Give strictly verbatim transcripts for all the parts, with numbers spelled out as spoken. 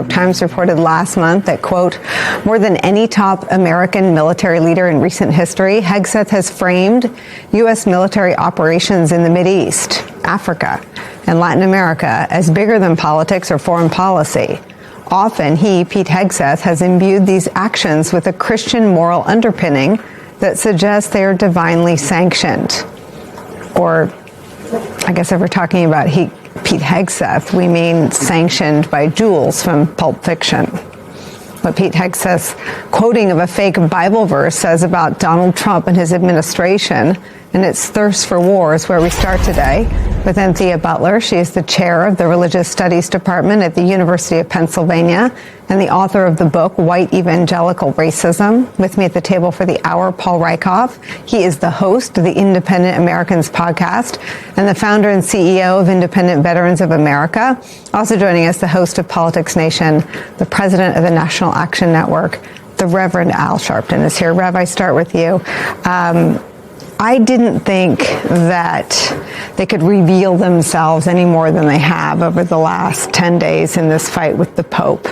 York Times reported last month that, quote, more than any top American military leader in recent history, Hegseth has framed U S military operations in the Mideast, Africa, and Latin America as bigger than politics or foreign policy. Often he, Pete Hegseth, has imbued these actions with a Christian moral underpinning that suggests they are divinely sanctioned. Or, I guess if we're talking about he, Pete Hegseth, we mean sanctioned by Jules from Pulp Fiction. What Pete Hegseth's quoting of a fake Bible verse says about Donald Trump and his administration and its thirst for war is where we start today with Anthea Butler. She is the chair of the Religious Studies Department at the University of Pennsylvania and the author of the book, White Evangelical Racism. With me at the table for the hour, Paul Rieckhoff. He is the host of the Independent Americans podcast and the founder and C E O of Independent Veterans of America. Also joining us, the host of Politics Nation, the president of the National Action Network, the Reverend Al Sharpton is here. Rev, I start with you. Um, I didn't think that they could reveal themselves any more than they have over the last ten days in this fight with the Pope.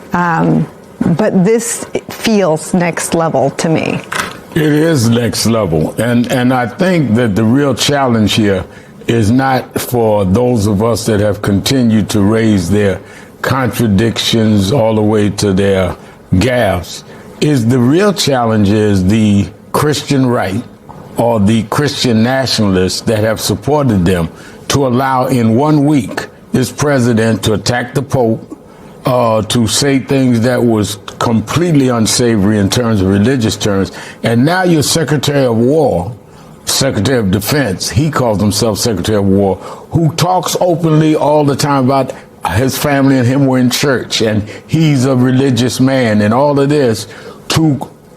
Um, but this feels next level to me. It is next level. And, and I think that the real challenge here is not for those of us that have continued to raise their contradictions all the way to their gaffes. Is the real challenge is the Christian right or the Christian nationalists that have supported them to allow in one week this president to attack the Pope, uh, to say things that was completely unsavory in terms of religious terms. And now your Secretary of War, Secretary of Defense, he calls himself Secretary of War, who talks openly all the time about his family and him were in church and he's a religious man and all of this, to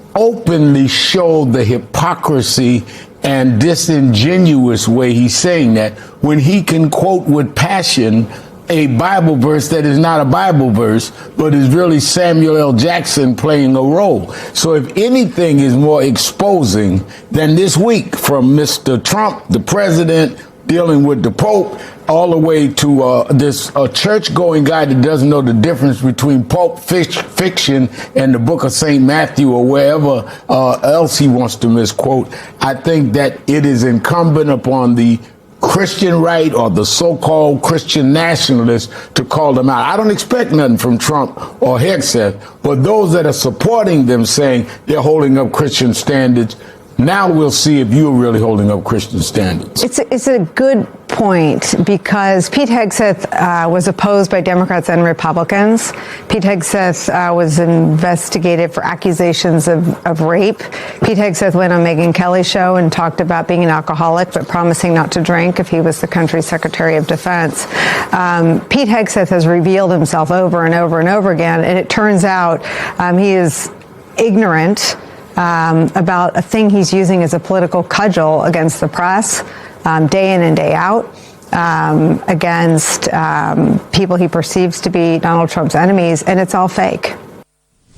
openly show the hypocrisy and disingenuous way he's saying that when he can quote with passion a Bible verse that is not a Bible verse, but is really Samuel L. Jackson playing a role. So if anything is more exposing than this week from Mister Trump, the president, dealing with the Pope, all the way to uh, this uh, church-going guy that doesn't know the difference between Pulp Fiction and the book of Saint Matthew or wherever uh, else he wants to misquote. I think that it is incumbent upon the Christian right or the so-called Christian nationalists to call them out. I don't expect nothing from Trump or Hegseth, but those that are supporting them saying they're holding up Christian standards, now we'll see if you're really holding up Christian standards. It's a, it's a good point because Pete Hegseth uh, was opposed by Democrats and Republicans. Pete Hegseth uh, was investigated for accusations of, of rape. Pete Hegseth went on Megyn Kelly's show and talked about being an alcoholic but promising not to drink if he was the country's Secretary of Defense. Um, Pete Hegseth has revealed himself over and over and over again, and it turns out um, he is ignorant Um, about a thing he's using as a political cudgel against the press, um, day in and day out, um, against um, people he perceives to be Donald Trump's enemies, and it's all fake.